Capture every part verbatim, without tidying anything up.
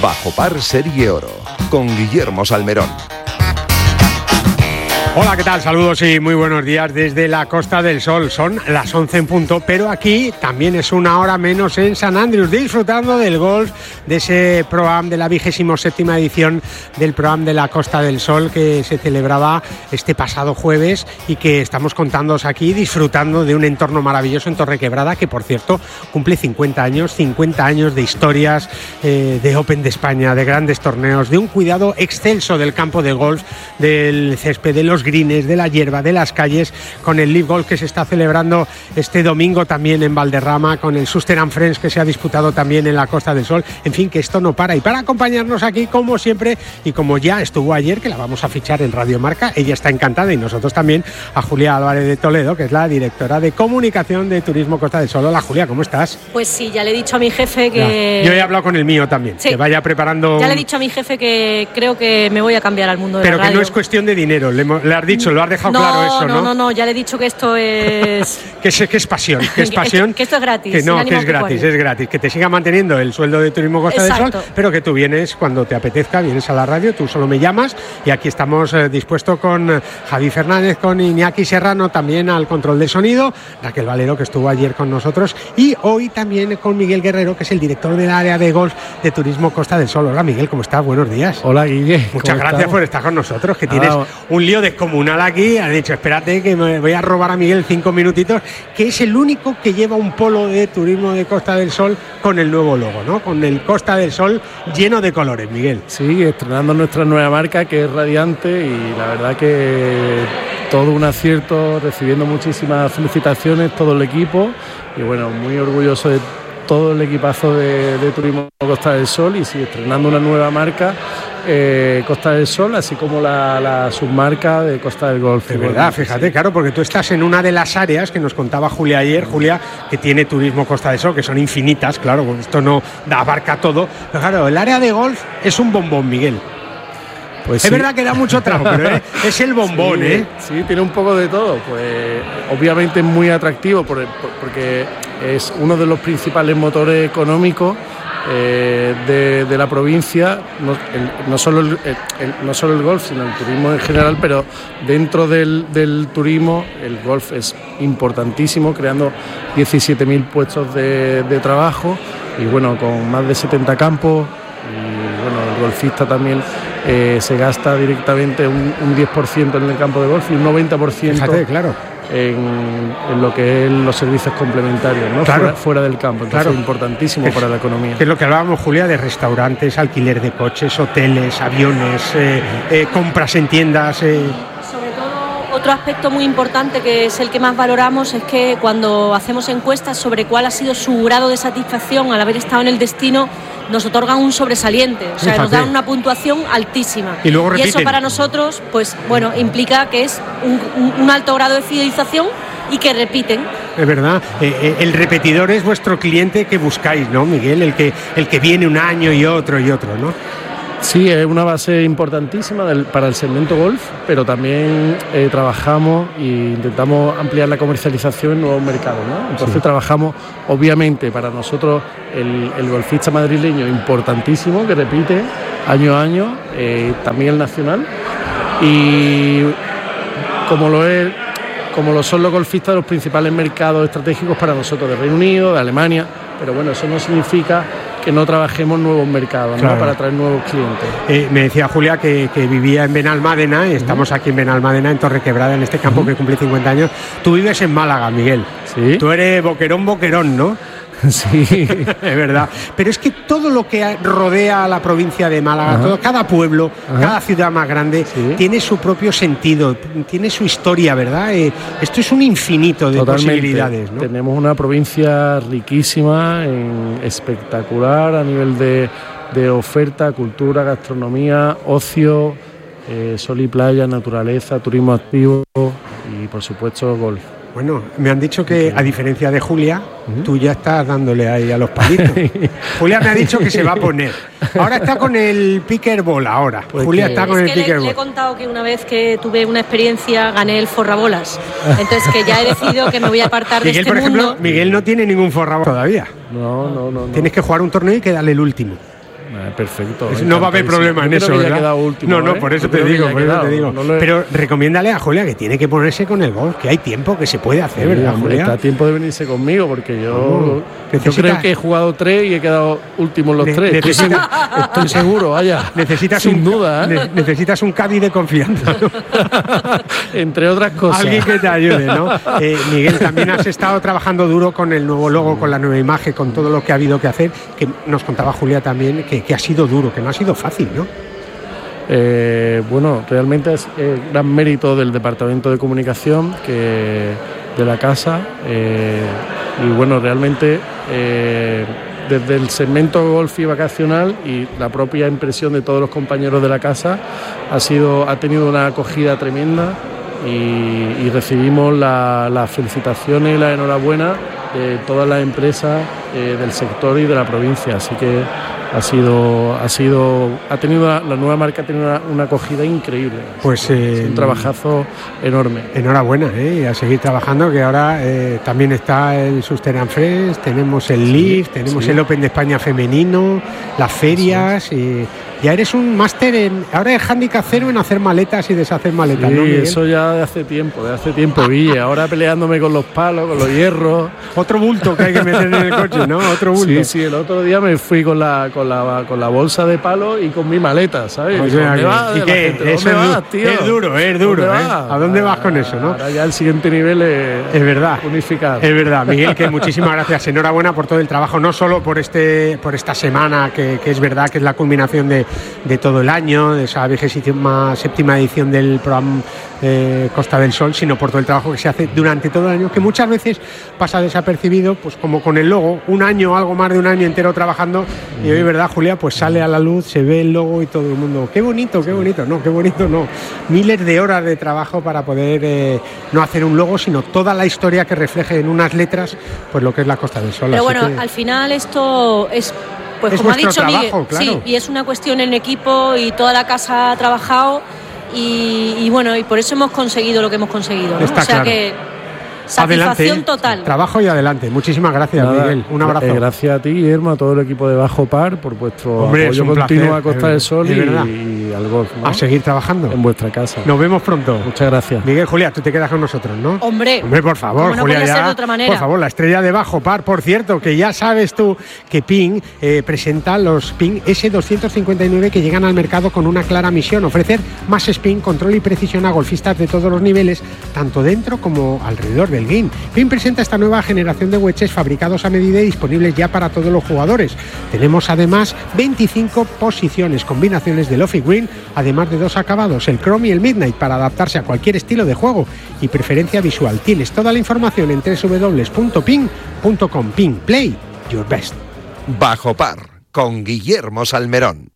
Bajo Par Serie Oro, con Guillermo Salmerón. Hola, ¿qué tal? Saludos y muy buenos días desde la Costa del Sol. Son las once en punto, pero aquí también es una hora menos en San Andrews, disfrutando del golf, de ese Pro-Am, de la vigésimo séptima edición del Pro-Am de la Costa del Sol que se celebraba este pasado jueves y que estamos contándoos aquí, disfrutando de un entorno maravilloso en Torrequebrada, que por cierto cumple cincuenta años, cincuenta años de historias, eh, de Open de España, de grandes torneos, de un cuidado excelso del campo de golf, del césped, de los greens, de la hierba, de las calles, con el Live Golf que se está celebrando este domingo también en Valderrama, con el Suster and Friends que se ha disputado también en la Costa del Sol. En fin, que esto no para. Y para acompañarnos aquí, como siempre, y como ya estuvo ayer, que la vamos a fichar en Radio Marca, ella está encantada, y nosotros también, a Julia Álvarez de Toledo, que es la directora de Comunicación de Turismo Costa del Sol. Hola, Julia, ¿cómo estás? Pues sí, ya le he dicho a mi jefe que... Ya. Yo he hablado con el mío también, sí, que vaya preparando... Ya le he dicho a mi jefe que creo que me voy a cambiar al mundo de Pero la radio. Pero que no es cuestión de dinero, le, le has dicho, lo has dejado no, claro eso, ¿no? No, no, no, ya le he dicho que esto es... que, es que es pasión, que es pasión. que esto es gratis. Que no, que es gratis, es gratis. Que te siga manteniendo el sueldo de Turismo Costa Exacto. del Sol, pero que tú vienes cuando te apetezca, vienes a la radio, tú solo me llamas, y aquí estamos eh, dispuestos con Javi Fernández, con Iñaki Serrano, también al control del sonido, Raquel Valero, que estuvo ayer con nosotros, y hoy también con Miguel Guerrero, que es el director del área de golf de Turismo Costa del Sol. Hola, Miguel, ¿cómo estás? Buenos días. Hola, Guille. Muchas gracias estamos? por estar con nosotros, que tienes ah, un lío descomunal aquí. Has dicho, espérate que me voy a robar a Miguel cinco minutitos, que es el único que lleva un polo de Turismo de Costa del Sol con el nuevo logo, ¿no? Con el Costa del Sol lleno de colores, Miguel. Sí, estrenando nuestra nueva marca, que es radiante, y la verdad que todo un acierto, recibiendo muchísimas felicitaciones todo el equipo, y bueno, muy orgulloso de todo el equipazo de, de Turismo Costa del Sol, y sí, estrenando una nueva marca, eh, Costa del Sol, así como la, la submarca de Costa del Golf. De verdad, fíjate, sí. Claro, porque tú estás en una de las áreas que nos contaba Julia ayer, Julia, que tiene Turismo Costa del Sol, que son infinitas, claro, esto no abarca todo, pero claro, el área de golf es un bombón, Miguel. Pues es sí. verdad que da mucho trago, pero es, es el bombón, sí, ¿eh? Sí, tiene un poco de todo. Pues obviamente es muy atractivo por, por, porque es uno de los principales motores económicos eh, de, de la provincia, no, el, no, solo el, el, no solo el golf, sino el turismo en general, pero dentro del, del turismo el golf es importantísimo, creando diecisiete mil puestos de, de trabajo, y bueno, con más de setenta campos, y bueno, el golfista también eh, se gasta directamente un, un diez por ciento en el campo de golf y un noventa por ciento Fíjate, claro. en, en lo que es los servicios complementarios, ¿no? Claro. fuera, fuera del campo. Entonces, claro. Es importantísimo es, para la economía. Que es lo que hablábamos, Julia, de restaurantes, alquiler de coches, hoteles, aviones, eh, eh, compras en tiendas... Eh. Otro aspecto muy importante, que es el que más valoramos, es que cuando hacemos encuestas sobre cuál ha sido su grado de satisfacción al haber estado en el destino, nos otorgan un sobresaliente, o sea, Fíjate. nos dan una puntuación altísima. Y, luego y eso para nosotros, pues bueno, implica que es un, un, un alto grado de fidelización y que repiten. Es verdad, eh, eh, el repetidor es vuestro cliente que buscáis, ¿no, Miguel? El que, el que viene un año y otro y otro, ¿no? Sí, es una base importantísima del, para el segmento golf, pero también eh, trabajamos e intentamos ampliar la comercialización en nuevos mercados, ¿no? Entonces sí. trabajamos, obviamente, para nosotros el, el golfista madrileño importantísimo, que repite año a año, eh, también el nacional, y como lo es, como lo son los golfistas de los principales mercados estratégicos para nosotros, de Reino Unido, de Alemania, pero bueno, eso no significa que no trabajemos nuevos mercados, claro. ¿no? Para atraer nuevos clientes. Eh, me decía Julia que, que vivía en Benalmádena, y estamos uh-huh. aquí en Benalmádena, en Torrequebrada, en este campo uh-huh. que cumple cincuenta años. Tú vives en Málaga, Miguel. Sí. Tú eres boquerón, boquerón, ¿no? Sí, es verdad. Pero es que todo lo que rodea a la provincia de Málaga, todo, cada pueblo, Ajá. cada ciudad más grande, sí. tiene su propio sentido, tiene su historia, ¿verdad? Eh, esto es un infinito de Totalmente. posibilidades, ¿no? Tenemos una provincia riquísima, en espectacular a nivel de, de oferta, cultura, gastronomía, ocio, eh, sol y playa, naturaleza, turismo activo y, por supuesto, golf. Bueno, me han dicho que, a diferencia de Julia, uh-huh. tú ya estás dándole ahí a los palitos. Julia me ha dicho que se va a poner. Ahora está con el pickerball, ahora. Pues Julia está con es el que pickerball. Le, le he contado que una vez que tuve una experiencia gané el forrabolas. Entonces que ya he decidido que me voy a apartar de Miguel, este por ejemplo, mundo. Miguel no tiene ningún forrabolas todavía. No, no, no, no. Tienes que jugar un torneo y que darle el último. Perfecto. No va a haber problema en eso, ¿verdad? Último, no, no, ¿eh? por eso te digo, por eso te digo. No he... Pero recomiéndale a Julia que tiene que ponerse con el golf, que hay tiempo, que se puede hacer, sí, ¿verdad, hombre, Julia? Está a tiempo de venirse conmigo, porque yo, oh, yo creo que he jugado tres y he quedado último en los ne- tres. Necesita... Estoy seguro, vaya. Necesitas sin un, duda, ¿eh? ne- necesitas un caddy de confianza, ¿no? Entre otras cosas. Alguien que te ayude, ¿no? Eh, Miguel, también has estado trabajando duro con el nuevo logo, con la nueva imagen, con todo lo que ha habido que hacer, que nos contaba Julia también, que, que ha sido duro, que no ha sido fácil, ¿no? Eh, bueno, realmente es eh, gran mérito del Departamento de Comunicación que, de la casa eh, y bueno, realmente eh, desde el segmento golf y vacacional y la propia impresión de todos los compañeros de la casa ha sido ha tenido una acogida tremenda y, y recibimos las la felicitaciones y la enhorabuena de todas las empresas eh, del sector y de la provincia, así que ha sido ha sido ha tenido la, la nueva marca ha tenido una, una acogida increíble. Pues eh, es un trabajazo enorme. Enhorabuena, ¿eh? Y a seguir trabajando, que ahora eh, también está el Suster and Fresh, tenemos el sí, Lift, tenemos sí. el Open de España femenino, las ferias sí. y ya eres un máster en ahora es handicap cero en hacer maletas y deshacer maletas, sí, ¿no, Miguel? Eso ya de hace tiempo, de hace tiempo, Ville. Ahora peleándome con los palos, con los hierros. Otro bulto que hay que meter en el coche, ¿no? Otro bulto. Sí, sí, el otro día me fui con la con la con la bolsa de palo y con mi maleta, ¿sabes? O sea, ¿dónde que, vas? ¿Y qué? Gente, eso ¿dónde es, vas, tío? Es duro, es duro, ¿eh? Vas? ¿A dónde vas con eso, no? Ahora ya el siguiente nivel es, es verdad, unificar. Es verdad, Miguel, que muchísimas gracias. Enhorabuena por todo el trabajo, no solo por este por esta semana, que, que es verdad que es la culminación de, de todo el año, de esa vigésima séptima edición del programa eh, Costa del Sol, sino por todo el trabajo que se hace durante todo el año, que muchas veces pasa desapercibido, pues como con el logo, un año, algo más de un año entero trabajando, mm. y hoy, ¿verdad, Julia? Pues sale a la luz, se ve el logo y todo el mundo, qué bonito, qué bonito, no, qué bonito, no, miles de horas de trabajo para poder eh, no hacer un logo, sino toda la historia que refleje en unas letras, pues lo que es la Costa del Sol. Pero bueno, que... al final esto es... Pues es como ha dicho trabajo, Miguel, claro. Sí, y es una cuestión en equipo y toda la casa ha trabajado y, y bueno, y por eso hemos conseguido lo que hemos conseguido, ¿no? Está o sea claro. que satisfacción adelante, total. Trabajo y adelante. Muchísimas gracias, Nada, Miguel. Un abrazo. Eh, gracias a ti, Guillermo, a todo el equipo de Bajo Par por vuestro Hombre, apoyo continuo a Costa eh, del Sol y, y al golf, ¿no? A seguir trabajando. En vuestra casa. Nos vemos pronto. Muchas gracias. Miguel, Julia, tú te quedas con nosotros, ¿no? Hombre. Hombre, por favor, no Julia, podía ya, ser de otra manera. Por favor, la estrella de Bajo Par, por cierto, que ya sabes tú que Ping eh, presenta los Ping ese doscientos cincuenta y nueve que llegan al mercado con una clara misión, ofrecer más spin, control y precisión a golfistas de todos los niveles, tanto dentro como alrededor del game. Ping presenta esta nueva generación de wedges fabricados a medida y disponibles ya para todos los jugadores. Tenemos además veinticinco posiciones, combinaciones de loft y green, además de dos acabados, el chrome y el midnight, para adaptarse a cualquier estilo de juego y preferencia visual. Tienes toda la información en doble u doble u doble u punto ping punto com. Ping, play your best. Bajo Par, con Guillermo Salmerón.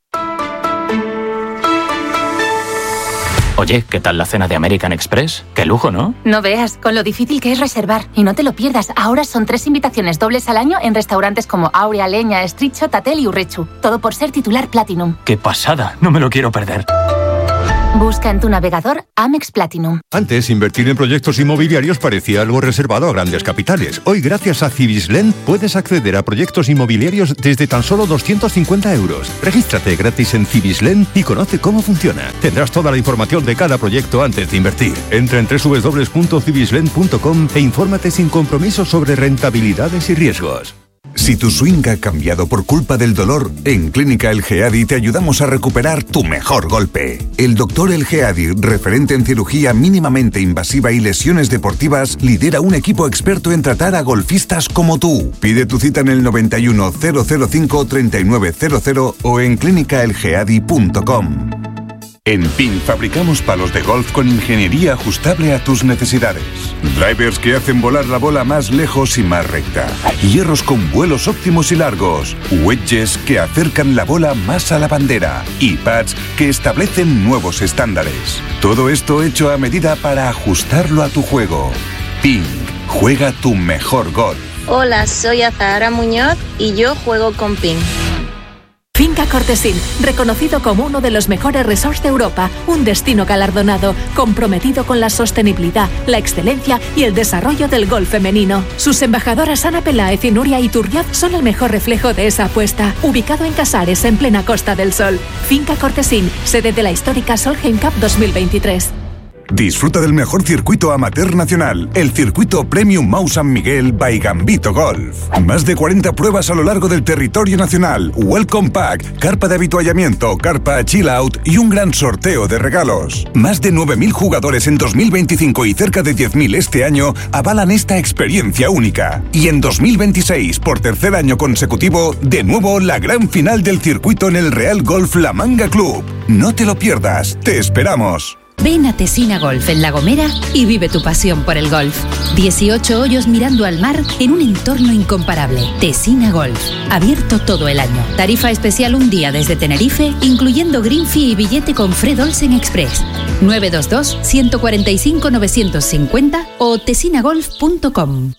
Oye, ¿qué tal la cena de American Express? ¡Qué lujo!, ¿no? No veas, con lo difícil que es reservar. Y no te lo pierdas, ahora son tres invitaciones dobles al año en restaurantes como Aurea, Leña, Estricho, Tatel y Urrechu. Todo por ser titular Platinum. ¡Qué pasada! No me lo quiero perder. Busca en tu navegador Amex Platinum. Antes, invertir en proyectos inmobiliarios parecía algo reservado a grandes capitales. Hoy, gracias a Cibislen, puedes acceder a proyectos inmobiliarios desde tan solo doscientos cincuenta euros. Regístrate gratis en Cibislen y conoce cómo funciona. Tendrás toda la información de cada proyecto antes de invertir. Entra en doble u doble u doble u punto cibislen punto com e infórmate sin compromiso sobre rentabilidades y riesgos. Si tu swing ha cambiado por culpa del dolor, en Clínica El Geadi te ayudamos a recuperar tu mejor golpe. El doctor El Geadi, referente en cirugía mínimamente invasiva y lesiones deportivas, lidera un equipo experto en tratar a golfistas como tú. Pide tu cita en el noventa y uno, cero cero cinco, treinta y nueve cero cero o en clínica el geadi punto com. En Ping fabricamos palos de golf con ingeniería ajustable a tus necesidades. Drivers que hacen volar la bola más lejos y más recta. Hierros con vuelos óptimos y largos. Wedges que acercan la bola más a la bandera. Y pads que establecen nuevos estándares. Todo esto hecho a medida para ajustarlo a tu juego. Ping, juega tu mejor golf. Hola, soy Azahara Muñoz y yo juego con Ping. Fin de Finca Cortesín, reconocido como uno de los mejores resorts de Europa, un destino galardonado, comprometido con la sostenibilidad, la excelencia y el desarrollo del golf femenino. Sus embajadoras Ana Peláez y Nuria Iturriaz son el mejor reflejo de esa apuesta. Ubicado en Casares, en plena Costa del Sol. Finca Cortesín, sede de la histórica Solheim Cup dos mil veintitrés. Disfruta del mejor circuito amateur nacional, el circuito Premium Mau San Miguel by Gambito Golf. Más de cuarenta pruebas a lo largo del territorio nacional, Welcome Pack, carpa de avituallamiento, carpa Chill Out y un gran sorteo de regalos. Más de nueve mil jugadores en dos mil veinticinco y cerca de diez mil este año avalan esta experiencia única. Y en dos mil veintiséis, por tercer año consecutivo, de nuevo la gran final del circuito en el Real Golf La Manga Club. No te lo pierdas, te esperamos. Ven a Tesina Golf en La Gomera y vive tu pasión por el golf. dieciocho hoyos mirando al mar en un entorno incomparable. Tesina Golf, abierto todo el año. Tarifa especial un día desde Tenerife, incluyendo green fee y billete con Fred Olsen Express. nueve dos dos, uno cuatro cinco, nueve cinco cero o tesina golf punto com.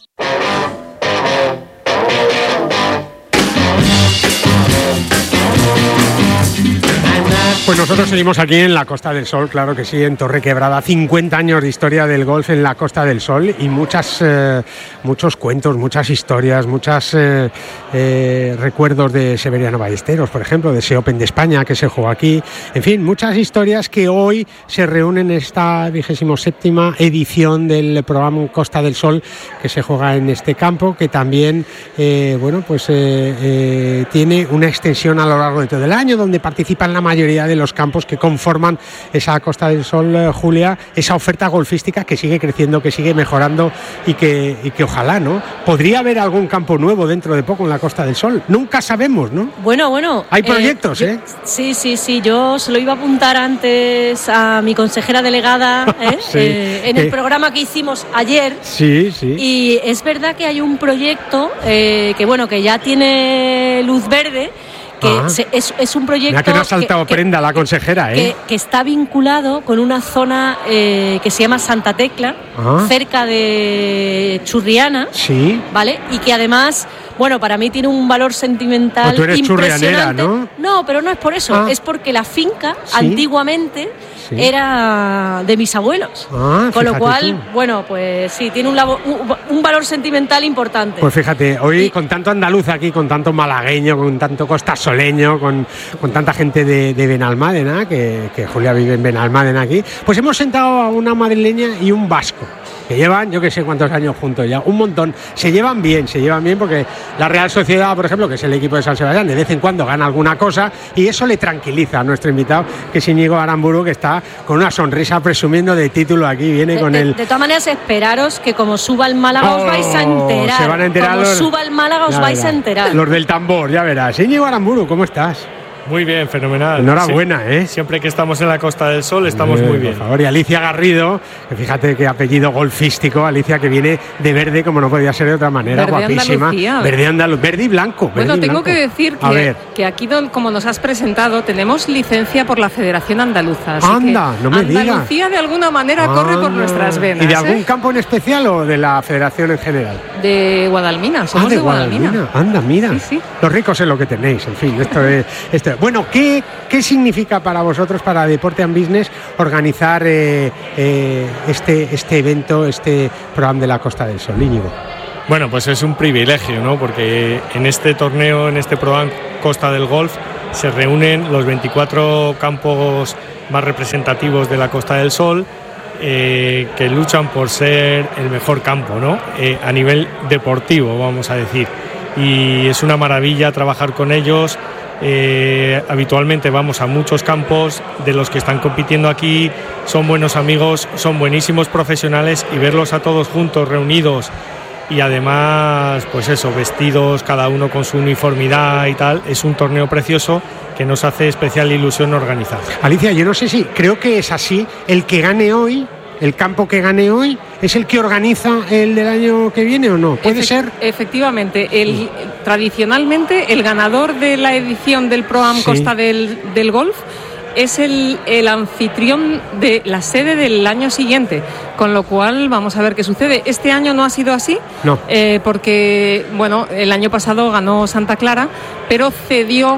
Pues nosotros seguimos aquí en la Costa del Sol, claro que sí, en Torrequebrada. cincuenta años de historia del golf en la Costa del Sol y muchas, eh, muchos cuentos, muchas historias, muchos eh, eh, recuerdos de Severiano Ballesteros, por ejemplo, de ese Open de España que se jugó aquí. En fin, muchas historias que hoy se reúnen en esta vigésimo séptima edición del programa Costa del Sol que se juega en este campo, que también, eh, bueno, pues eh, eh, tiene una extensión a lo largo de todo el año, donde participan la mayoría de los campos que conforman esa Costa del Sol, eh, Julia, esa oferta golfística que sigue creciendo, que sigue mejorando y que, y que ojalá, ¿no? Podría haber algún campo nuevo dentro de poco en la Costa del Sol. Nunca sabemos, ¿no? Bueno, bueno. Hay proyectos, ¿eh? ¿eh? Yo, sí, sí, sí. Yo se lo iba a apuntar antes a mi consejera delegada ¿eh? sí. eh, en el eh. programa que hicimos ayer. Sí, sí. Y es verdad que hay un proyecto eh, que, bueno, que ya tiene luz verde. Que ah. se, es, es un proyecto Mira que no ha saltado que, prenda que, la consejera, ¿eh? Que, que está vinculado con una zona eh, que se llama Santa Tecla, ah. cerca de Churriana, sí. ¿vale? Y que además, bueno, para mí tiene un valor sentimental pues tú eres impresionante. ¿No? no, pero no es por eso, ah. es porque la finca ¿Sí? antiguamente sí. era de mis abuelos. Ah, con lo cual, tú. bueno, pues sí, tiene un, labo, un, un valor sentimental importante. Pues fíjate, hoy y, con tanto andaluz aquí, con tanto malagueño, con tanto costasoleño, con, con tanta gente de, de Benalmádena, que, que Julia vive en Benalmádena aquí, pues hemos sentado a una madrileña y un vasco, que llevan yo que sé cuántos años juntos ya, un montón. Se llevan bien, se llevan bien porque la Real Sociedad, por ejemplo, que es el equipo de San Sebastián, de vez en cuando gana alguna cosa y eso le tranquiliza a nuestro invitado, que es Íñigo Aramburu, que está con una sonrisa presumiendo de título aquí, viene de, con de, el... De todas maneras, esperaros que como suba el Málaga oh, os vais a enterar. Se van a enterar como los... suba el Málaga os ya vais verás. a enterar. Los del tambor, ya verás. Íñigo Aramburu, ¿cómo estás? Muy bien, fenomenal. Enhorabuena, sí. ¿eh? Siempre que estamos en la Costa del Sol estamos eh, muy bien. Por favor, y Alicia Garrido, que fíjate qué apellido golfístico, Alicia, que viene de verde como no podía ser de otra manera, verde guapísima. Andalucía. Verde andaluz, verde y blanco. Verde bueno, y tengo blanco. que decir que, que aquí, como nos has presentado, tenemos licencia por la Federación Andaluza. Así Anda, que no me digas. Andalucía de alguna manera Anda. corre por nuestras venas. ¿Y de algún ¿eh? campo en especial o de la Federación en general? De Guadalmina, somos ah, de, de Guadalmina. Guadalmina. Anda, mira. Sí, sí. Los ricos es lo que tenéis, en fin. Esto es, esto es. Bueno, ¿qué, ¿qué significa para vosotros, para Deporte and Business, organizar eh, eh, este, este evento, este programa de la Costa del Sol, Íñigo? Bueno, pues es un privilegio, ¿no? Porque en este torneo, en este programa Costa del Golf, se reúnen los veinticuatro campos más representativos de la Costa del Sol, eh, que luchan por ser el mejor campo, ¿no? Eh, a nivel deportivo, vamos a decir. Y es una maravilla trabajar con ellos. Eh, habitualmente vamos a muchos campos de los que están compitiendo aquí, son buenos amigos, son buenísimos profesionales, y verlos a todos juntos, reunidos, y además, pues eso, vestidos cada uno con su uniformidad y tal, es un torneo precioso que nos hace especial ilusión organizar. Alicia, yo no sé si, creo que es así, el que gane hoy, el campo que gane hoy, ¿es el que organiza el del año que viene o no? ¿Puede Efect- ser? Efectivamente, el, tradicionalmente el ganador de la edición del Pro-Am Sí. Costa del, del Golf es el, el anfitrión de la sede del año siguiente, con lo cual vamos a ver qué sucede. Este año no ha sido así, no. eh, porque bueno, el año pasado ganó Santa Clara, pero cedió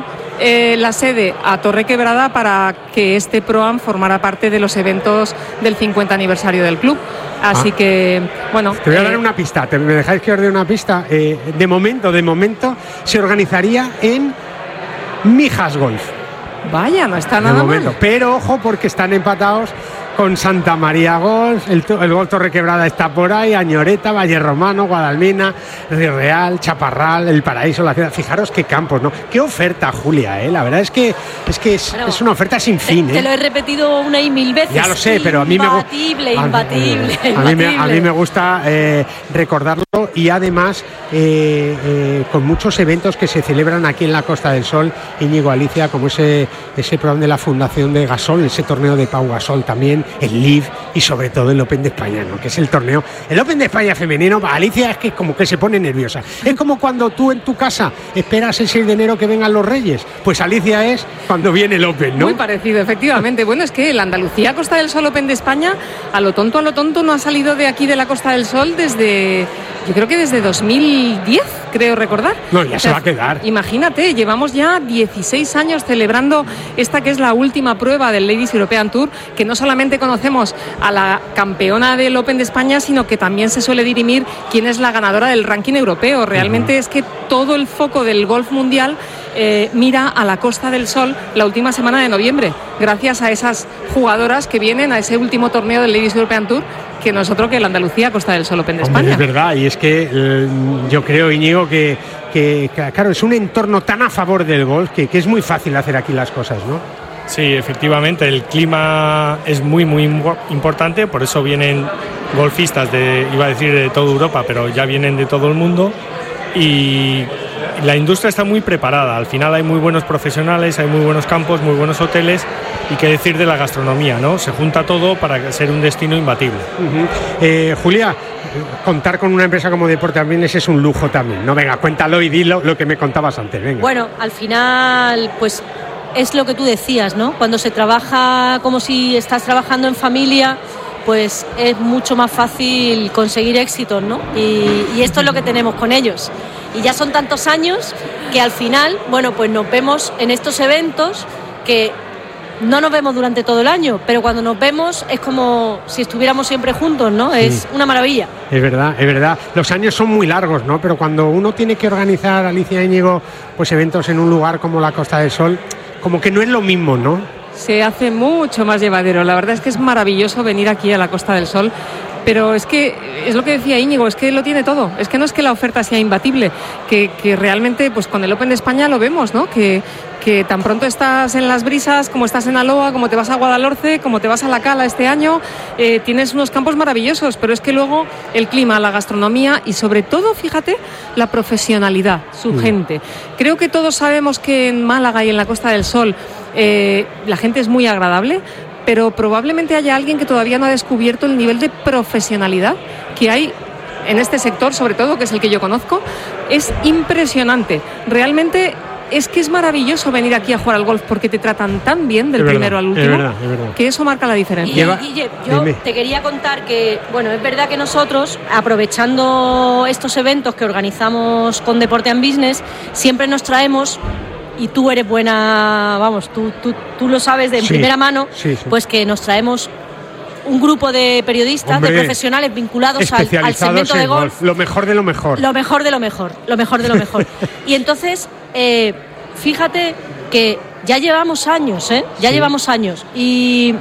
eh, la sede a Torrequebrada para que este Pro-Am formara parte de los eventos del cincuenta aniversario del club. Así ah. que, bueno... Te voy a dar eh, una pista, ¿te, ¿me dejáis que os dé una pista? Eh, de momento, de momento, se organizaría en Mijas Golf. Vaya, no está nada de momento. mal. Pero ojo, porque están empatados con Santa María Golf, el, el Golf Torrequebrada está por ahí, Añoreta, Valle Romano, Guadalmina, Río Real, Chaparral, El Paraíso, la ciudad. Fijaros qué campos, ¿no? Qué oferta, Julia, ¿eh? La verdad es que es que es, bueno, es una oferta sin fin, te, ¿eh? te lo he repetido una y mil veces. Ya lo sé, pero a mí me gusta. Imbatible, imbatible, a, a, mí me, a mí me gusta eh, recordarlo y además eh, eh, con muchos eventos que se celebran aquí en la Costa del Sol, Íñigo, Alicia, como ese, ese programa de la Fundación de Gasol, ese torneo de Pau Gasol también, el L I V y sobre todo el Open de España, ¿no? Que es el torneo, el Open de España femenino. Alicia es que como que se pone nerviosa. Es como cuando tú en tu casa esperas el seis de enero que vengan los Reyes, pues Alicia es cuando viene el Open, ¿no? Muy parecido, efectivamente. Bueno, es que el Andalucía Costa del Sol Open de España, a lo tonto, a lo tonto, no ha salido de aquí de la Costa del Sol desde, yo creo que desde dos mil diez, creo recordar. No, ya o sea, se va a quedar. Imagínate, llevamos ya dieciséis años celebrando esta que es la última prueba del Ladies European Tour, que no solamente conocemos a la campeona del Open de España, sino que también se suele dirimir quién es la ganadora del ranking europeo. Realmente uh-huh. es que todo el foco del golf mundial eh, mira a la Costa del Sol la última semana de noviembre, gracias a esas jugadoras que vienen a ese último torneo del Ladies European Tour, que no es otro que el Andalucía Costa del Sol Open de España. Hombre, es verdad, y es que eh, yo creo, Íñigo, que, que, que claro, es un entorno tan a favor del golf que, que es muy fácil hacer aquí las cosas, ¿no? Sí, efectivamente, el clima es muy, muy importante, por eso vienen golfistas de, iba a decir de toda Europa, pero ya vienen de todo el mundo, y la industria está muy preparada. Al final hay muy buenos profesionales, hay muy buenos campos, muy buenos hoteles, y qué decir de la gastronomía, ¿no? Se junta todo para ser un destino imbatible. Uh-huh. eh, Julia, contar con una empresa como Deporte Ambientes es un lujo también, ¿no? Venga, cuéntalo y dilo lo que me contabas antes, venga. Bueno, al final, pues es lo que tú decías, ¿no? Cuando se trabaja como si estás trabajando en familia, pues es mucho más fácil conseguir éxitos, ¿no? Y, y esto es lo que tenemos con ellos. Y ya son tantos años que al final, bueno, pues nos vemos en estos eventos que no nos vemos durante todo el año, pero cuando nos vemos es como si estuviéramos siempre juntos, ¿no? Es sí. una maravilla. Es verdad, es verdad. Los años son muy largos, ¿no? Pero cuando uno tiene que organizar, Alicia, Íñigo, pues eventos en un lugar como la Costa del Sol, como que no es lo mismo, ¿no? Se hace mucho más llevadero. La verdad es que es maravilloso venir aquí a la Costa del Sol, pero es que, es lo que decía Íñigo, es que lo tiene todo. Es que no es que la oferta sea imbatible, que, que realmente, pues con el Open de España lo vemos, ¿no? Que, que tan pronto estás en Las Brisas, como estás en Aloha, como te vas a Guadalhorce, como te vas a La Cala este año, eh, tienes unos campos maravillosos, pero es que luego el clima, la gastronomía y sobre todo, fíjate, la profesionalidad, su mm. gente. Creo que todos sabemos que en Málaga y en la Costa del Sol eh, la gente es muy agradable, pero probablemente haya alguien que todavía no ha descubierto el nivel de profesionalidad que hay en este sector, sobre todo, que es el que yo conozco. Es impresionante. Realmente es que es maravilloso venir aquí a jugar al golf porque te tratan tan bien del es primero verdad, al último, es verdad, es verdad. que eso marca la diferencia. Y, Lleva... Guille, yo Dime. te quería contar que, bueno, es verdad que nosotros, aprovechando estos eventos que organizamos con Deporte and Business, siempre nos traemos, y tú eres buena, vamos, tú, tú, tú lo sabes de en sí, primera mano, sí, sí. pues que nos traemos un grupo de periodistas, Hombre, de profesionales vinculados al, al segmento de golf. golf. Lo mejor de lo mejor. Lo mejor de lo mejor, lo mejor de lo mejor. Y entonces, eh, fíjate que ya llevamos años, ¿eh? Ya sí. llevamos años. Y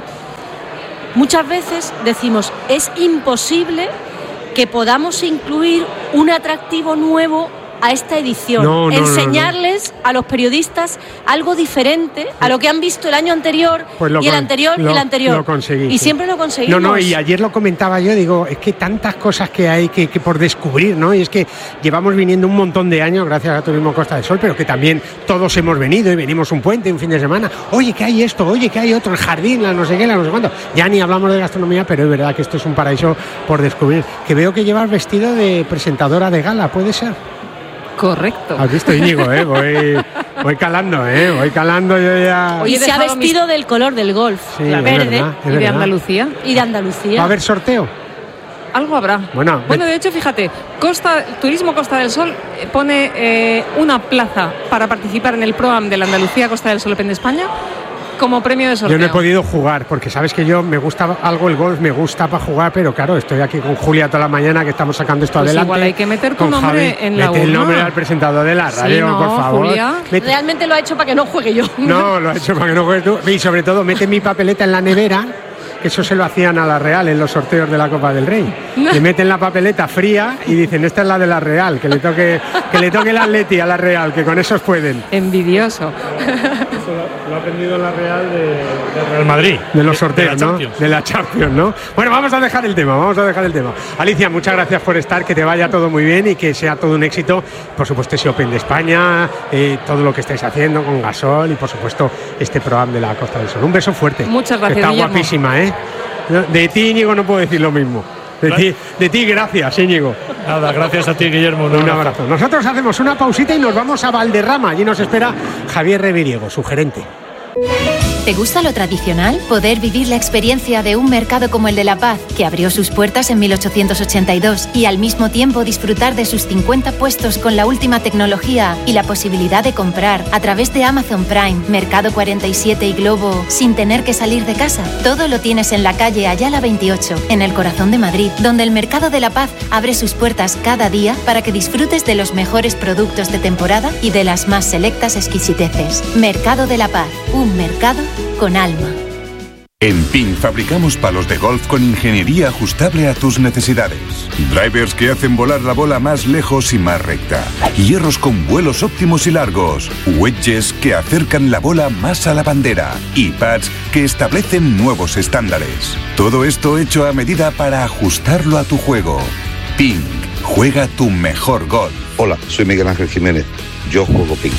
muchas veces decimos, es imposible que podamos incluir un atractivo nuevo a esta edición, no, no, enseñarles no, no. a los periodistas algo diferente a lo que han visto el año anterior pues y el anterior lo, y el anterior. Lo conseguí, y siempre lo conseguimos. No, no, y ayer lo comentaba yo, digo, es que tantas cosas que hay que, que por descubrir, ¿no? Y es que llevamos viniendo un montón de años gracias a Turismo Costa del Sol, pero que también todos hemos venido y venimos un puente, un fin de semana. Oye, que hay esto, oye, que hay otro, el jardín, la no sé qué, la no sé cuánto. Ya ni hablamos de gastronomía, pero es verdad que esto es un paraíso por descubrir. Que veo que llevas vestido de presentadora de gala, ¿puede ser? Correcto. Has visto, Íñigo, ¿eh? Voy, voy calando, ¿eh? Voy calando yo ya. Hoy se ha vestido mis... del color del golf, sí, la verde, verdad, y de Andalucía. Y de Andalucía. ¿Va a haber sorteo? algo habrá. Bueno, bueno, de hecho, fíjate, Costa, Turismo Costa del Sol pone eh, una plaza para participar en el Pro-Am de la Andalucía Costa del Sol Open de España como premio de sorteo. Yo no he podido jugar, porque sabes que yo me gusta algo el golf, me gusta para jugar, pero claro, estoy aquí con Julia toda la mañana que estamos sacando esto pues adelante. Igual hay que meter tu nombre Javi. en la Mete urna. el nombre al presentador de la radio, sí, no, por favor. Julia. Mete... Realmente lo ha hecho para que no juegue yo. No, lo ha hecho para que no juegues tú. Y sobre todo, mete mi papeleta en la nevera. Eso se lo hacían a la Real en los sorteos de la Copa del Rey. Le meten la papeleta fría y dicen, esta es la de la Real, que le toque, que le toque el Atleti a la Real, que con esos pueden. Envidioso. Eso lo, lo ha aprendido en la Real de, de Real Madrid. De los sorteos, de la ¿no? De la Champions, ¿no? Bueno, vamos a dejar el tema, vamos a dejar el tema. Alicia, muchas gracias por estar, que te vaya todo muy bien y que sea todo un éxito. Por supuesto, ese Open de España, eh, todo lo que estáis haciendo con Gasol y, por supuesto, este programa de la Costa del Sol. Un beso fuerte. Muchas gracias, Está Guillermo. Guapísima, ¿eh? De ti, Íñigo, no puedo decir lo mismo. De ti, de ti, gracias, Íñigo. Nada, gracias a ti, Guillermo. Un abrazo. Nosotros hacemos una pausita y nos vamos a Valderrama. Allí nos espera Javier Reviriego, su gerente. ¿Te gusta lo tradicional? Poder vivir la experiencia de un mercado como el de La Paz, que abrió sus puertas en mil ochocientos ochenta y dos, y al mismo tiempo disfrutar de sus cincuenta puestos con la última tecnología y la posibilidad de comprar a través de Amazon Prime, Mercado cuarenta y siete y Globo sin tener que salir de casa. Todo lo tienes en la calle Ayala veintiocho, en el corazón de Madrid, donde el Mercado de La Paz abre sus puertas cada día para que disfrutes de los mejores productos de temporada y de las más selectas exquisiteces. Mercado de La Paz, un mercado con alma. En Ping fabricamos palos de golf con ingeniería ajustable a tus necesidades. Drivers que hacen volar la bola más lejos y más recta. Hierros con vuelos óptimos y largos. Wedges que acercan la bola más a la bandera. Y pads que establecen nuevos estándares. Todo esto hecho a medida para ajustarlo a tu juego. Ping. Juega tu mejor golf. Hola, soy Miguel Ángel Jiménez. Yo juego Ping.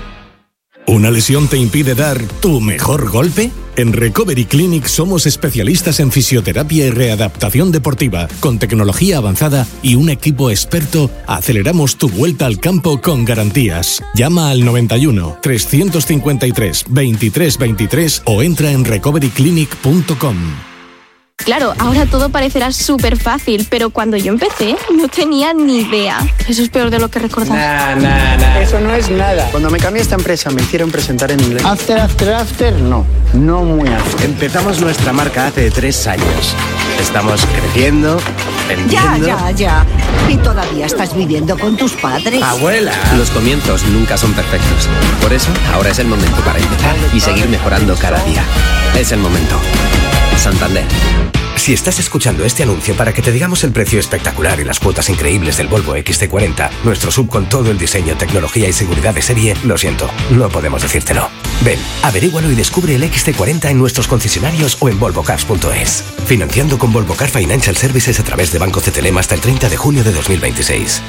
¿Una lesión te impide dar tu mejor golpe? En Recovery Clinic somos especialistas en fisioterapia y readaptación deportiva. Con tecnología avanzada y un equipo experto, aceleramos tu vuelta al campo con garantías. Llama al noventa y uno, trescientos cincuenta y tres, veintitrés veintitrés o entra en recovery clinic punto com. Claro, ahora todo parecerá súper fácil, pero cuando yo empecé no tenía ni idea. Eso es peor de lo que recordaba. Nah, nah, nah. Eso no es nada. Cuando me cambié a esta empresa me hicieron presentar en inglés. After, after, after, no. No muy after. Empezamos nuestra marca hace tres años. Estamos creciendo, vendiendo... Ya, ya, ya. ¿Y todavía estás viviendo con tus padres? ¡Abuela! Los comienzos nunca son perfectos. Por eso, ahora es el momento para empezar y seguir mejorando cada día. Es el momento. Santander. Si estás escuchando este anuncio para que te digamos el precio espectacular y las cuotas increíbles del Volvo equis ce cuarenta, nuestro sub con todo el diseño, tecnología y seguridad de serie, lo siento, no podemos decírtelo. Ven, averígualo y descubre el equis ce cuarenta en nuestros concesionarios o en volvo cars punto es. Financiando con Volvo Car Financial Services a través de Banco C T L M hasta el treinta de junio de dos mil veintiséis.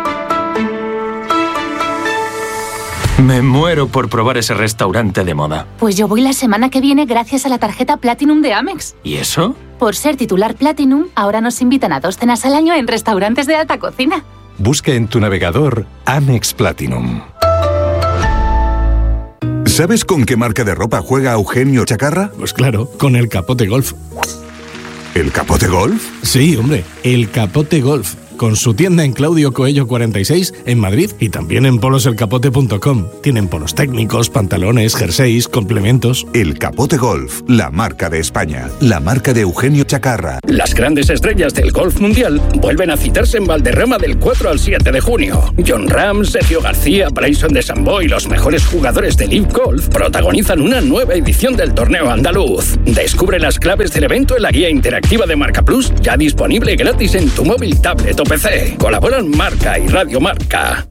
Me muero por probar ese restaurante de moda. Pues yo voy la semana que viene gracias a la tarjeta Platinum de Amex. ¿Y eso? Por ser titular Platinum, ahora nos invitan a dos cenas al año en restaurantes de alta cocina. Busca en tu navegador Amex Platinum. ¿Sabes con qué marca de ropa juega Eugenio Chacarra? Pues claro, con el Capote Golf. ¿El Capote Golf? Sí, hombre, el Capote Golf. Con su tienda en Claudio Coello cuarenta y seis en Madrid y también en polos el capote punto com. Tienen polos técnicos, pantalones, jerseys, complementos. El Capote Golf, la marca de España, la marca de Eugenio Chacarra. Las grandes estrellas del golf mundial vuelven a citarse en Valderrama del cuatro al siete de junio. Jon Rahm, Sergio García, Bryson DeChambeau y los mejores jugadores de Live Golf protagonizan una nueva edición del torneo andaluz. Descubre las claves del evento en la guía interactiva de Marca Plus, ya disponible gratis en tu móvil, tablet o P C. Colaboran Marca y Radio Marca.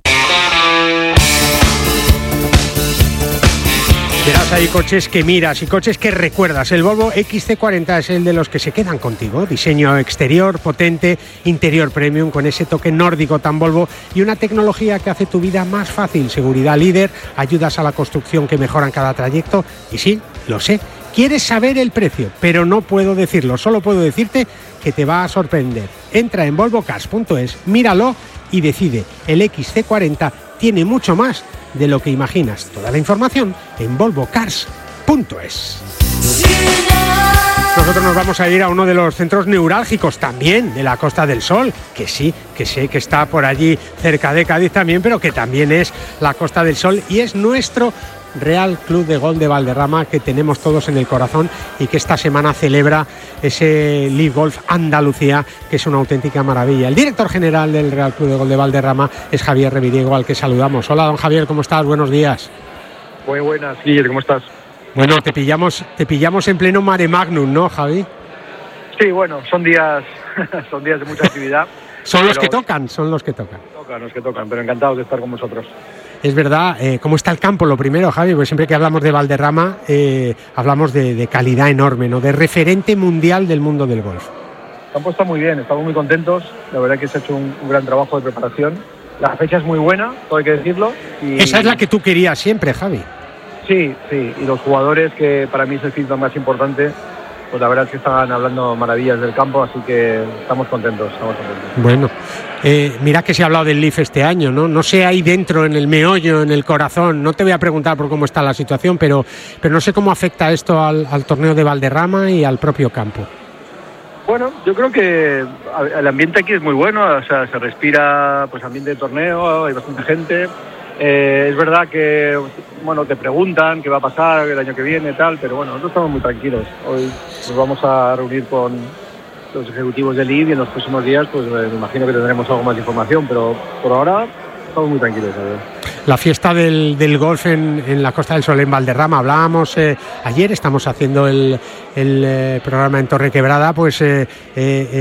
Verás, hay coches que miras y coches que recuerdas. El Volvo equis ce cuarenta es el de los que se quedan contigo. Diseño exterior potente, interior premium con ese toque nórdico tan Volvo y una tecnología que hace tu vida más fácil. Seguridad líder, ayudas a la construcción que mejoran cada trayecto. Y sí, lo sé, quieres saber el precio, pero no puedo decirlo. Solo puedo decirte que te va a sorprender. Entra en volvo cars punto es, míralo y decide. El equis ce cuarenta tiene mucho más de lo que imaginas. Toda la información en volvo cars punto es. nosotros nos vamos a ir a uno de los centros neurálgicos también de la Costa del Sol, que sí, que sé que está por allí cerca de Cádiz también, pero que también es la Costa del Sol y es nuestro Real Club de Golf de Valderrama, que tenemos todos en el corazón y que esta semana celebra ese Live Golf Andalucía, que es una auténtica maravilla. El director general del Real Club de Golf de Valderrama es Javier Reviriego, al que saludamos. Hola, don Javier, ¿cómo estás? Buenos días. Muy buenas, Guillermo, ¿cómo estás? Bueno, te pillamos, te pillamos en pleno mare magnum, ¿no, Javi? Sí, bueno, son días, son días de mucha actividad. Son los que tocan, son los que tocan. Tocan, los que tocan, pero encantados de estar con vosotros. Es verdad, eh, ¿cómo está el campo? Lo primero, Javi, porque siempre que hablamos de Valderrama eh, hablamos de, de calidad enorme, ¿no? De referente mundial del mundo del golf. El campo está muy bien, estamos muy contentos. La verdad que se ha hecho un, un gran trabajo de preparación. La fecha es muy buena, todo hay que decirlo. Y... Esa es la que tú querías siempre, Javi. Sí, sí, y los jugadores, que para mí es el feedback más importante, pues la verdad es que estaban hablando maravillas del campo, así que estamos contentos, estamos contentos. Bueno, eh, mira que se ha hablado del Leaf este año, ¿no? No sé ahí dentro, en el meollo, en el corazón, no te voy a preguntar por cómo está la situación, pero, pero no sé cómo afecta esto al, al torneo de Valderrama y al propio campo. Bueno, yo creo que el ambiente aquí es muy bueno, o sea, se respira pues ambiente de torneo, hay bastante gente. Eh, es verdad que, bueno, te preguntan qué va a pasar el año que viene, tal, pero bueno, nosotros estamos muy tranquilos. Hoy nos vamos a reunir con los ejecutivos del I B y en los próximos días, pues me imagino que tendremos algo más de información, pero por ahora estamos muy tranquilos, ¿sabes? La fiesta del, del golf en, en la Costa del Sol, en Valderrama. Hablábamos eh, ayer, estamos haciendo el, el eh, programa en Torrequebrada, pues eh, eh,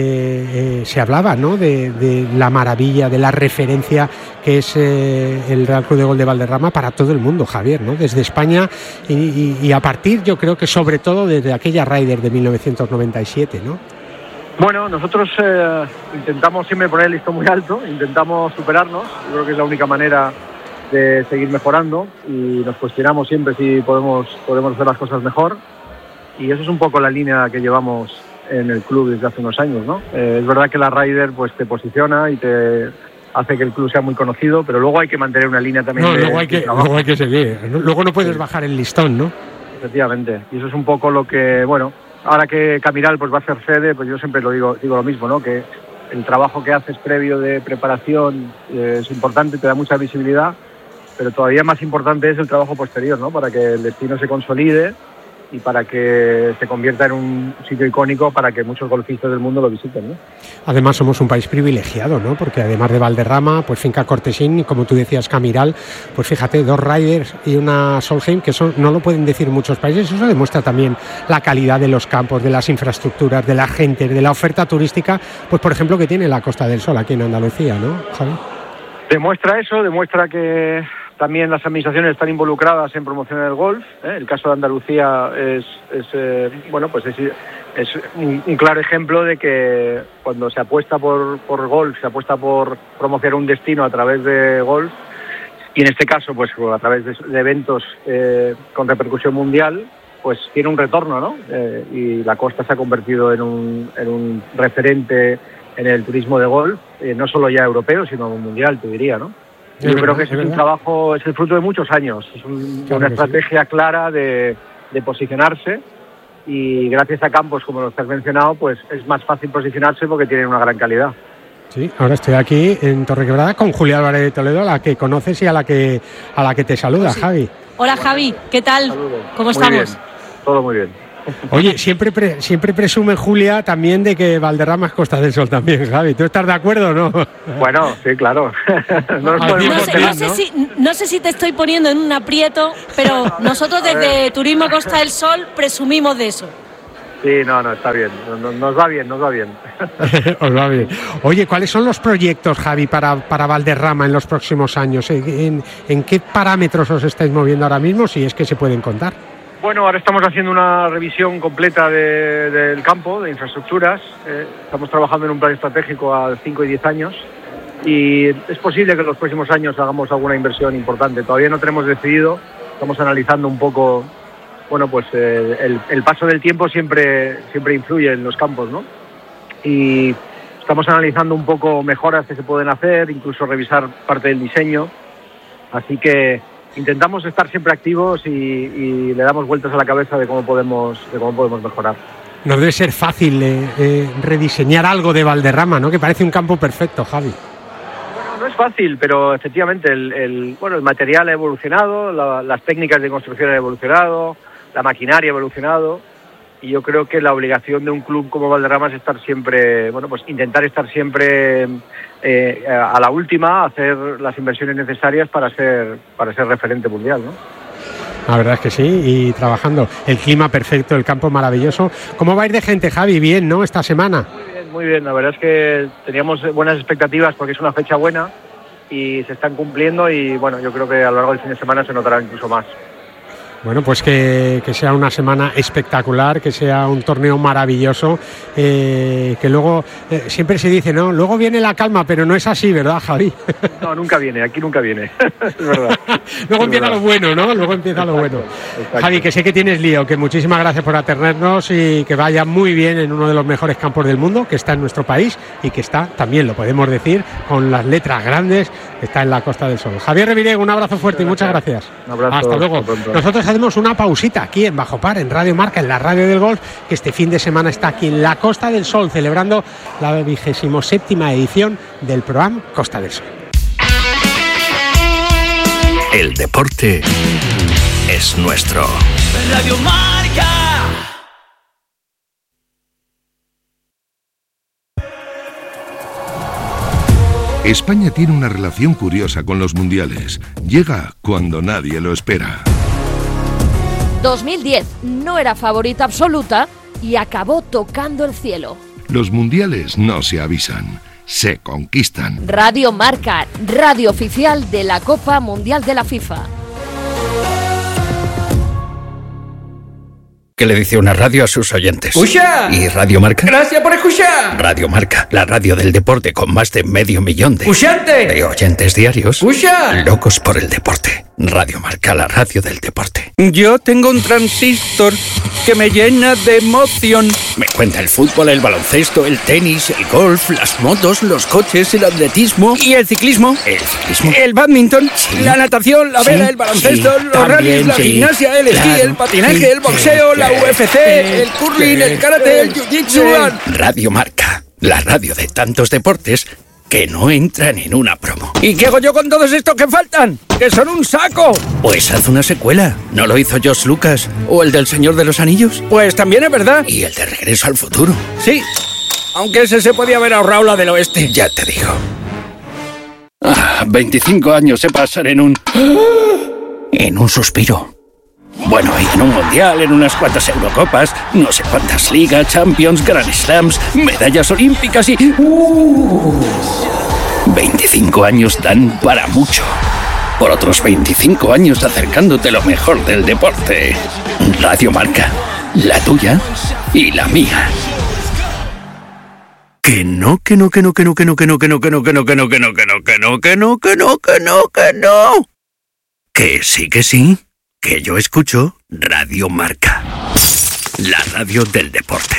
eh, se hablaba, ¿no?, de, de la maravilla, de la referencia que es eh, el Real Club de Golf de Valderrama para todo el mundo, Javier, ¿no? Desde España y, y, y a partir, yo creo que sobre todo desde aquella Ryder de mil novecientos noventa y siete, ¿no? Bueno, nosotros eh, intentamos siempre poner el listón muy alto, intentamos superarnos, yo creo que es la única manera de seguir mejorando y nos cuestionamos siempre si podemos, podemos hacer las cosas mejor y eso es un poco la línea que llevamos en el club desde hace unos años, ¿no? Eh, es verdad que la Ryder pues te posiciona y te hace que el club sea muy conocido, pero luego hay que mantener una línea también. No, de, luego, hay que, luego hay que seguir, luego no puedes sí. bajar el listón, ¿no? Efectivamente, y eso es un poco lo que, bueno, ahora que Camiral pues va a ser sede, pues yo siempre lo digo, digo lo mismo, ¿no? Que el trabajo que haces previo de preparación eh, es importante, te da mucha visibilidad, pero todavía más importante es el trabajo posterior, ¿no? Para que el destino se consolide y para que se convierta en un sitio icónico para que muchos golfistas del mundo lo visiten, ¿no? Además somos un país privilegiado, ¿no? Porque además de Valderrama, pues Finca Cortesín y como tú decías Camiral, pues fíjate, dos Riders y una Solheim, que eso no lo pueden decir muchos países. Eso demuestra también la calidad de los campos, de las infraestructuras, de la gente, de la oferta turística, pues por ejemplo que tiene la Costa del Sol aquí en Andalucía, ¿no, Javi? Demuestra eso, demuestra que también las administraciones están involucradas en promocionar el golf, ¿eh? El caso de Andalucía es, es eh, bueno, pues es, es un, un claro ejemplo de que cuando se apuesta por, por golf, se apuesta por promocionar un destino a través de golf, y en este caso, pues a través de, de eventos eh, con repercusión mundial, pues tiene un retorno, ¿no? Eh, y la costa se ha convertido en un, en un referente en el turismo de golf, eh, no solo ya europeo, sino mundial, te diría, ¿no? Yo creo que ese es un trabajo, es el fruto de muchos años, es un, claro una estrategia sí. clara de, de posicionarse y gracias a campos como los que has mencionado, pues es más fácil posicionarse porque tienen una gran calidad. Sí, ahora estoy aquí en Torrequebrada con Julia Álvarez de Toledo, a la que conoces y a la que a la que te saluda, sí. Javi. Hola Javi, ¿qué tal? Saludos. ¿Cómo muy estamos? Bien. Todo muy bien. Oye, siempre pre, siempre presume Julia también de que Valderrama es Costa del Sol también, Javi. ¿Tú estás de acuerdo o no? Bueno, sí, claro. no, nos no, sé, no, sé si, no sé si te estoy poniendo en un aprieto, pero nosotros desde Turismo Costa del Sol presumimos de eso. Sí, no, no, está bien. Nos, nos va bien, nos va bien. Os va bien. Oye, ¿cuáles son los proyectos, Javi, para, para Valderrama en los próximos años? ¿En, en qué parámetros os estáis moviendo ahora mismo, si es que se pueden contar? Bueno, ahora estamos haciendo una revisión completa de, del campo, de infraestructuras. Eh, estamos trabajando en un plan estratégico a cinco y diez años y es posible que en los próximos años hagamos alguna inversión importante. Todavía no tenemos decidido, estamos analizando un poco, bueno, pues eh, el, el paso del tiempo siempre, siempre influye en los campos, ¿no? Y estamos analizando un poco mejoras que se pueden hacer, incluso revisar parte del diseño. Así que intentamos estar siempre activos y, y le damos vueltas a la cabeza de cómo podemos, de cómo podemos mejorar. No debe ser fácil eh, eh, rediseñar algo de Valderrama, ¿no? Que parece un campo perfecto, Javi. No es fácil, pero efectivamente el, el, bueno, el material ha evolucionado, la, las técnicas de construcción han evolucionado, la maquinaria ha evolucionado, y yo creo que la obligación de un club como Valderrama es estar siempre, bueno, pues intentar estar siempre eh, a la última, hacer las inversiones necesarias para ser, para ser referente mundial, ¿no? La verdad es que sí, y trabajando. El clima perfecto, el campo maravilloso. ¿Cómo va a ir de gente, Javi? Bien, ¿no? Esta semana. Muy bien, muy bien. La verdad es que teníamos buenas expectativas porque es una fecha buena y se están cumpliendo, y bueno, yo creo que a lo largo del fin de semana se notará incluso más. Bueno, pues que, que sea una semana espectacular, que sea un torneo maravilloso, eh, que luego, eh, siempre se dice, ¿no? Luego viene la calma, pero no es así, ¿verdad, Javi? No, nunca viene, aquí nunca viene, es verdad. Luego es empieza verdad. lo bueno, ¿no? Luego empieza Exacto, lo bueno. exacto. Javi, que sé que tienes lío, que muchísimas gracias por atendernos y que vaya muy bien en uno de los mejores campos del mundo, que está en nuestro país y que está, también lo podemos decir, con las letras grandes, está en la Costa del Sol. Javier Revirego, un abrazo fuerte y muchas gracias. Un abrazo. Hasta luego. Hasta pronto. Nosotros hacemos una pausita aquí en Bajo Par, en Radio Marca, en la radio del golf, que este fin de semana está aquí en la Costa del Sol, celebrando la vigésimo séptima edición del programa Costa del Sol. El deporte es nuestro. Radio Marca. España tiene una relación curiosa con los mundiales. Llega cuando nadie lo espera. dos mil diez no era favorita absoluta y acabó tocando el cielo. Los mundiales no se avisan, se conquistan. Radio Marca, radio oficial de la Copa Mundial de la FIFA. ¿Qué le dice una radio a sus oyentes? ¡Escucha! ¿Y Radio Marca? ¡Gracias por escuchar! Radio Marca, la radio del deporte con más de medio millón de... ¡Escuchante! De oyentes diarios. ¡Escucha! Locos por el deporte. Radio Marca, la radio del deporte. Yo tengo un transistor que me llena de emoción. Me cuenta el fútbol, el baloncesto, el tenis, el golf, las motos, los coches, el atletismo... ¿Y el ciclismo? ¿El ciclismo? El badminton, Sí. la natación, la vela, Sí, el baloncesto, sí, los también, rallies, la sí. gimnasia, el esquí, Claro, el patinaje, sí, el boxeo, sí, la sí, U F C, sí, el curling, sí, el karate, el sí, jiu-jitsu... Radio Marca, la radio de tantos deportes que no entran en una promo. ¿Y qué hago yo con todos estos que faltan? ¡Que son un saco! Pues haz una secuela. ¿No lo hizo George Lucas? ¿O el del Señor de los Anillos? Pues también es verdad. ¿Y el de Regreso al Futuro? Sí, aunque ese se podía haber ahorrado la del oeste. Ya te digo. Ah, veinticinco años se pasan en un... En un suspiro. Bueno, y en un mundial, en unas cuantas Eurocopas, no sé cuántas ligas, Champions, Grand Slams, medallas olímpicas y... Uh, veinticinco años dan para mucho. Por otros veinticinco años acercándote lo mejor del deporte. Radio Marca, la tuya y la mía. Que no, que no, que no, que no, que no, que no, que no, que no, que no, que no, que no, que no, que no, que no, que no, que no, que no. Que sí, que sí. Que yo escucho Radio Marca, la radio del deporte.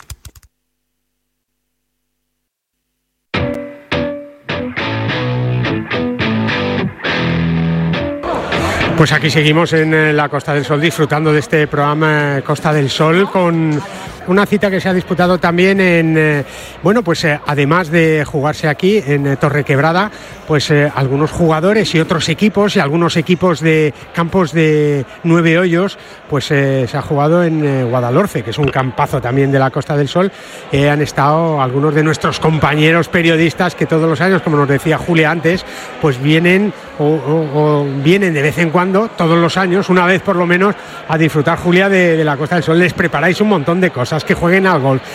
Pues aquí seguimos en la Costa del Sol disfrutando de este programa Costa del Sol con una cita que se ha disputado también en, eh, bueno, pues eh, además de jugarse aquí en eh, Torrequebrada, pues eh, algunos jugadores y otros equipos y algunos equipos de campos de Nueve Hoyos, pues eh, se ha jugado en eh, Guadalhorce, que es un campazo también de la Costa del Sol. Eh, han estado algunos de nuestros compañeros periodistas que todos los años, como nos decía Julia antes, pues vienen o, o, o vienen de vez en cuando, todos los años, una vez por lo menos, a disfrutar, Julia, de, de la Costa del Sol. Les preparáis un montón de cosas, que jueguen al golf,